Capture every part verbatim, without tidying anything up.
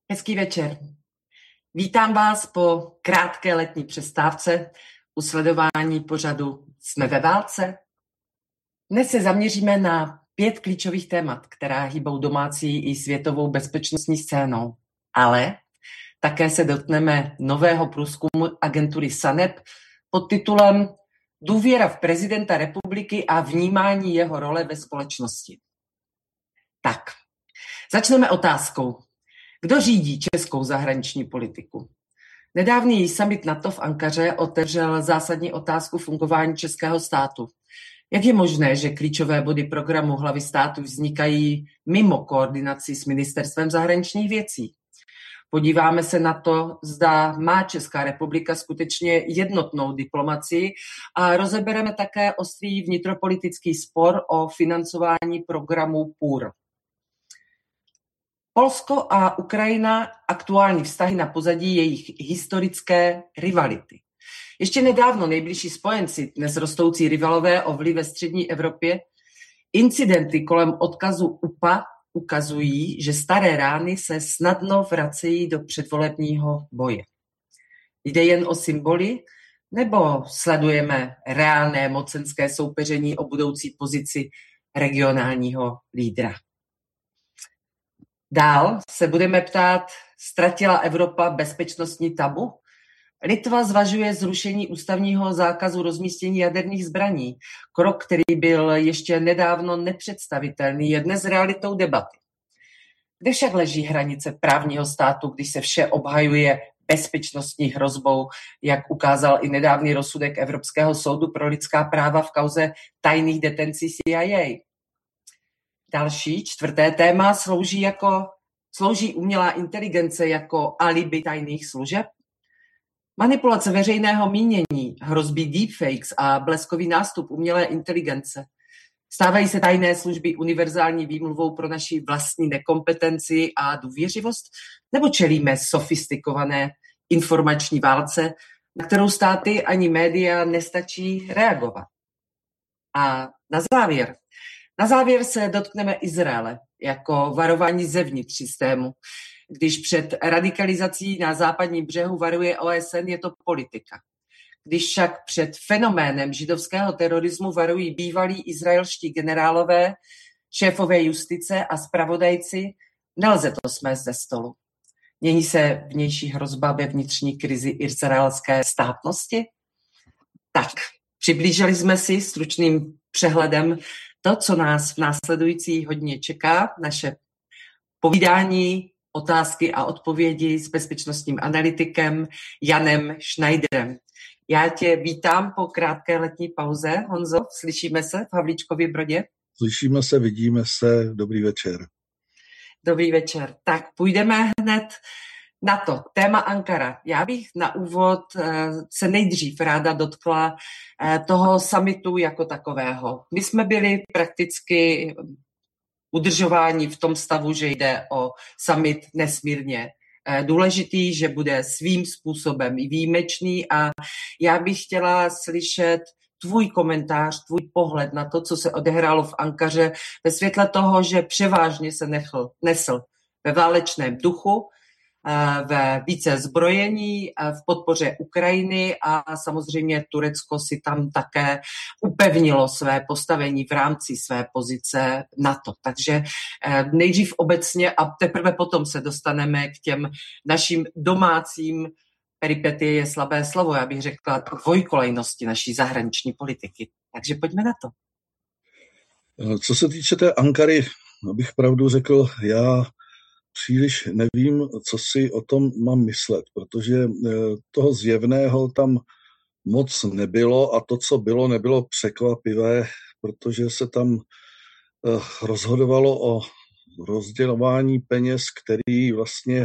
Hezký večer. Vítám vás po krátké letní přestávce u sledování pořadu Jsme ve válce. Dnes se zaměříme na pět klíčových témat, která hýbou domácí i světovou bezpečnostní scénou. Ale také se dotkneme nového průzkumu agentury SANEP pod titulem Důvěra v prezidenta republiky a vnímání jeho role ve společnosti. Tak, začneme otázkou. Kdo řídí českou zahraniční politiku? Nedávný summit NATO v Ankaře otevřel zásadní otázku fungování českého státu. Jak je možné, že klíčové body programu hlavy státu vznikají mimo koordinaci s ministerstvem zahraničních věcí? Podíváme se na to, zda má Česká republika skutečně jednotnou diplomacii a rozebereme také ostrý vnitropolitický spor o financování programu P U R. Polsko a Ukrajina, aktuální vztahy na pozadí jejich historické rivality. Ještě nedávno nejbližší spojenci, dnes rostoucí rivalové o vliv ve střední Evropě, incidenty kolem odkazu U P A ukazují, že staré rány se snadno vracejí do předvolebního boje. Jde jen o symboly, nebo sledujeme reálné mocenské soupeření o budoucí pozici regionálního lídra? Dál se budeme ptát, ztratila Evropa bezpečnostní tabu? Litva zvažuje zrušení ústavního zákazu rozmístění jaderných zbraní. Krok, který byl ještě nedávno nepředstavitelný, je dnes realitou debaty. Kde však leží hranice právního státu, když se vše obhajuje bezpečnostní hrozbou, jak ukázal i nedávný rozsudek Evropského soudu pro lidská práva v kauze tajných detencí C I A? Další, čtvrté téma, slouží, jako, slouží umělá inteligence jako alibi tajných služeb? Manipulace veřejného mínění, hrozby deepfakes a bleskový nástup umělé inteligence. Stávají se tajné služby univerzální výmluvou pro naši vlastní nekompetenci a důvěřivost? Nebo čelíme sofistikované informační válce, na kterou státy ani média nestačí reagovat? A na závěr. Na závěr se dotkneme Izraele jako varování zevnitř systému. Když před radikalizací na západním břehu varuje O S N, je to politika. Když však před fenoménem židovského terorismu varují bývalí izraelští generálové, šéfové justice a zpravodajci, nelze to smést ze stolu. Mění se vnější hrozba ve vnitřní krizi izraelské státnosti? Tak, přiblížili jsme si stručným přehledem to, co nás v následující hodině čeká, naše povídání, otázky a odpovědi s bezpečnostním analytikem Janem Schneiderem. Já tě vítám po krátké letní pauze. Honzo, slyšíme se v Havlíčkově Brodě? Slyšíme se, vidíme se. Dobrý večer. Dobrý večer. Tak půjdeme hned na to. Téma Ankara. Já bych na úvod se nejdřív ráda dotkla toho summitu jako takového. My jsme byli prakticky udržováni v tom stavu, že jde o summit nesmírně důležitý, že bude svým způsobem výjimečný a já bych chtěla slyšet tvůj komentář, tvůj pohled na to, co se odehrálo v Ankaře ve světle toho, že převážně se nechl, nesl ve válečném duchu, ve více zbrojení, v podpoře Ukrajiny a samozřejmě Turecko si tam také upevnilo své postavení v rámci své pozice NATO. Takže nejdřív obecně a teprve potom se dostaneme k těm našim domácím, peripetie je slabé slovo, já bych řekla dvojkolejnosti naší zahraniční politiky. Takže pojďme na to. Co se týče té Ankary, abych pravdu řekl, já příliš nevím, co si o tom mám myslet, protože toho zjevného tam moc nebylo a to, co bylo, nebylo překvapivé, protože se tam rozhodovalo o rozdělování peněz, který vlastně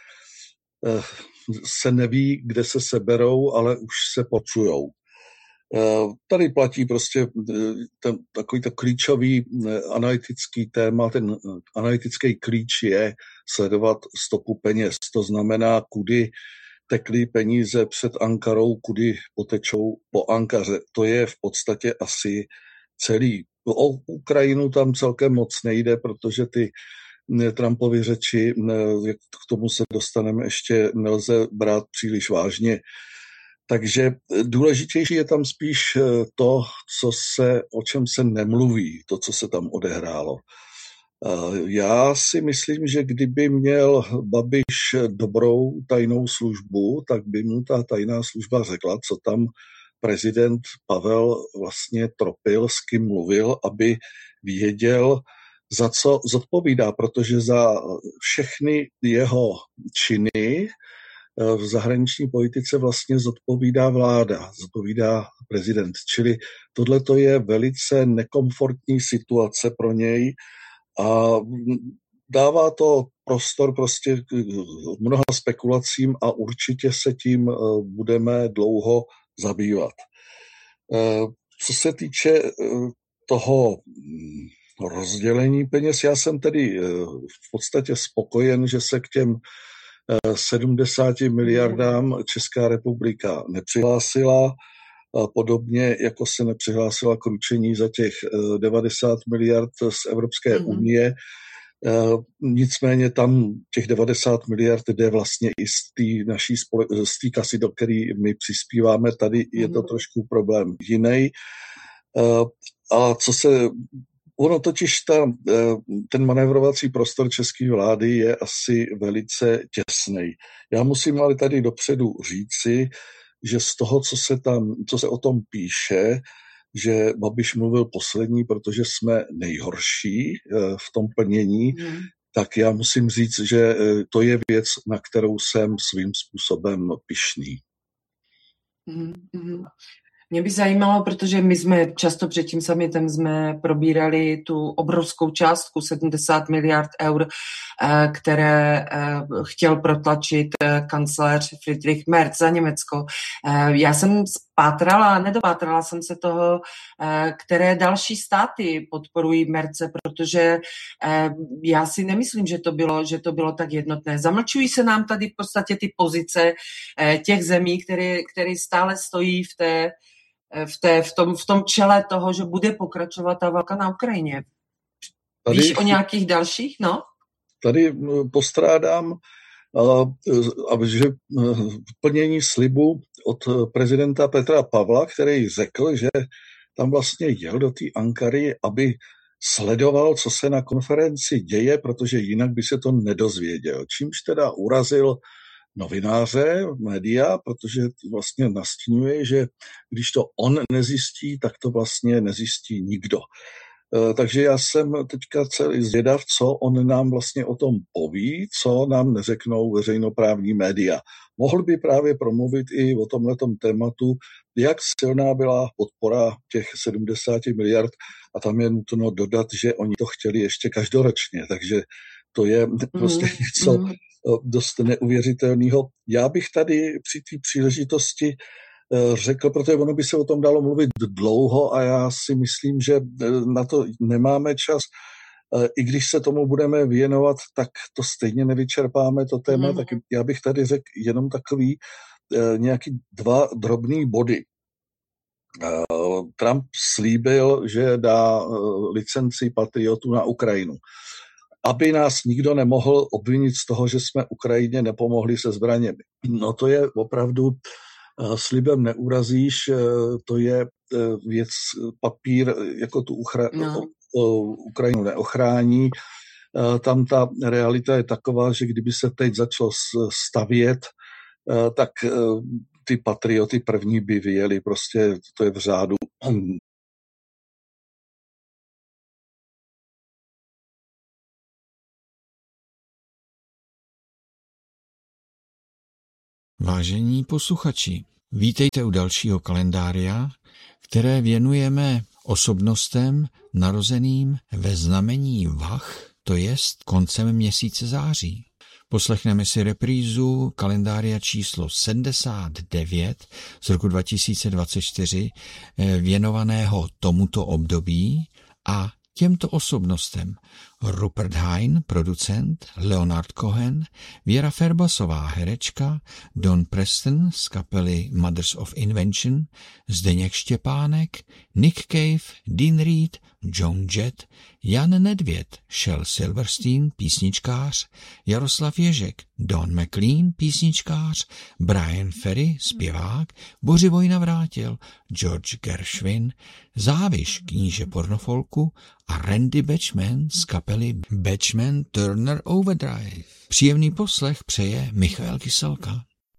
se neví, kde se seberou, ale už se počujou. Tady platí prostě ten, takový to klíčový analytický téma, ten analytický klíč je sledovat stopu peněz. To znamená, kudy tekly peníze před Ankarou, kudy potečou po Ankaře. To je v podstatě asi celý. O Ukrajinu tam celkem moc nejde, protože ty Trumpovy řeči, k tomu se dostaneme, ještě nelze brát příliš vážně. Takže důležitější je tam spíš to, co se, o čem se nemluví, to, co se tam odehrálo. Já si myslím, že kdyby měl Babiš dobrou tajnou službu, tak by mu ta tajná služba řekla, co tam prezident Pavel vlastně tropil, s kým mluvil, aby věděl, za co zodpovídá, protože za všechny jeho činy v zahraniční politice vlastně zodpovídá vláda, zodpovídá prezident. Čili tohleto je velice nekomfortní situace pro něj a dává to prostor prostě k mnoha spekulacím a určitě se tím budeme dlouho zabývat. Co se týče toho rozdělení peněz, já jsem tedy v podstatě spokojen, že se k těm sedmdesáti miliardám Česká republika nepřihlásila, podobně jako se nepřihlásila k ručení za těch devadesát miliard z Evropské mm. unie. Nicméně tam těch devadesát miliard jde vlastně i z té naší spole- z té kasy, do které my přispíváme. Tady je to trošku problém jiný. A co se Ono totiž ta, ten manévrovací prostor české vlády je asi velice těsný. Já musím ale tady dopředu říci, že z toho, co se tam, co se o tom píše, že Babiš mluvil poslední, protože jsme nejhorší v tom plnění, mm. tak já musím říct, že to je věc, na kterou jsem svým způsobem pyšný. Mm-hmm. Mě by zajímalo, protože my jsme často před tím summitem jsme probírali tu obrovskou částku sedmdesát miliard eur, které chtěl protlačit kancléř Friedrich Merz za Německo. Já jsem spátrala, nedopátrala jsem se toho, které další státy podporují Merze, protože já si nemyslím, že to bylo, že to bylo tak jednotné. Zamlčují se nám tady v podstatě ty pozice těch zemí, které, které stále stojí v té V, té, v, tom, v tom čele toho, že bude pokračovat ta válka na Ukrajině. Tady, víš o nějakých dalších? No? Tady postrádám, že plnění slibu od prezidenta Petra Pavla, který řekl, že tam vlastně jel do té Ankary, aby sledoval, co se na konferenci děje, protože jinak by se to nedozvěděl. Čímž teda urazil novináře, média, protože vlastně nastínuje, že když to on nezjistí, tak to vlastně nezjistí nikdo. Takže já jsem teďka celý zvědav, co on nám vlastně o tom poví, co nám neřeknou veřejnoprávní média. Mohl by právě promluvit i o tomhletom tématu, jak silná byla podpora těch sedmdesáti miliard, a tam je nutno dodat, že oni to chtěli ještě každoročně, takže to je prostě mm, něco mm. dost neuvěřitelného. Já bych tady při té příležitosti řekl, protože ono by se o tom dalo mluvit dlouho a já si myslím, že na to nemáme čas. I když se tomu budeme věnovat, tak to stejně nevyčerpáme to téma, mm. tak já bych tady řekl jenom takový nějaký dva drobný body. Trump slíbil, že dá licenci patriotů na Ukrajinu, aby nás nikdo nemohl obvinit z toho, že jsme Ukrajině nepomohli se zbraněmi. No to je opravdu slibem neurazíš, to je věc, papír, jako tu uchra- no. Ukrajinu neochrání. Tam ta realita je taková, že kdyby se teď začalo stavět, tak ty patrioty první by vyjeli, prostě to je v řádu. Vážení posluchači, vítejte u dalšího kalendária, které věnujeme osobnostem narozeným ve znamení Vach, to jest koncem měsíce září. Poslechneme si reprízu kalendária číslo sedmdesát devět z roku dva tisíce dvacet čtyři věnovaného tomuto období a těmto osobnostem Rupert Hine, producent, Leonard Cohen, Věra Ferbasová, herečka, Don Preston z kapely Mothers of Invention, Zdeněk Štěpánek, Nick Cave, Dean Reed, Joan Jett, Jan Nedvěd, Shel Silverstein, písničkář, Jaroslav Ježek, Don McLean, písničkář, Brian Ferry, zpěvák, Bořivoj Navrátil, George Gershwin, Záviš, kníže pornofolku a Randy Bachman z kapely Bachman Turner Overdrive. Příjemný poslech přeje Michael Kyselka.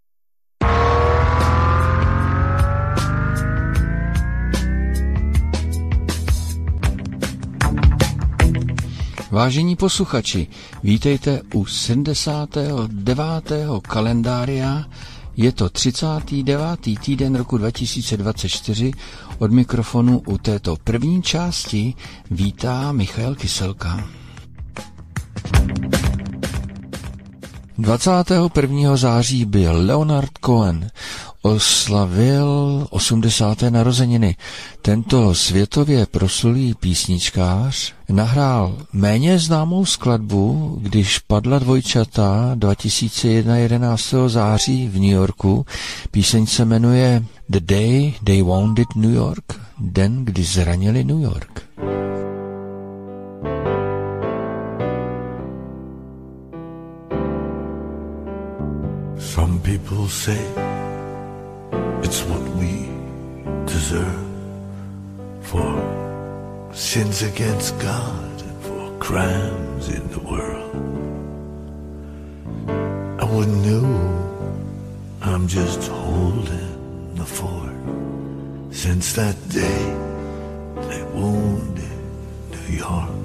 Vážení posluchači, vítejte u sedmdesátého devátého kalendária. Je to třicátý devátý týden roku dva tisíce dvacet čtyři. Od mikrofonu u této první části vítá Michael Kyselka. dvacátého prvního září byl Leonard Cohen. Oslavil osmdesáté narozeniny. Tento světově proslulý písničkář nahrál méně známou skladbu, když padla dvojčata dva tisíce jedna jedenáctého září v New Yorku. Píseň se jmenuje The Day They Wounded New York, den, kdy zranili New York. Some people say it's what we deserve for sins against God and for crimes in the world. I wouldn't know, I'm just holding the fort. Since that day they wounded New York.